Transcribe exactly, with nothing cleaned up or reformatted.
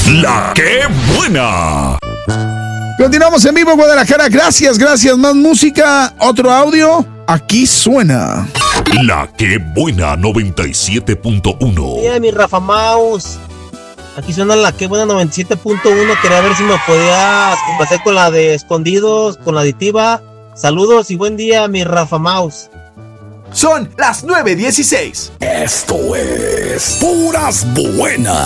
La que buena. Continuamos en vivo, Guadalajara. Gracias, gracias. Más música, otro audio. Aquí suena La que buena noventa y siete punto uno. Mira, mi Rafa Mouse. Aquí suena La que buena noventa y siete punto uno. Quería ver si me podía complacer con la de Escondidos, con la aditiva. Saludos y buen día, mi Rafa Mouse. Son las nueve dieciséis. Esto es Puras Buenas.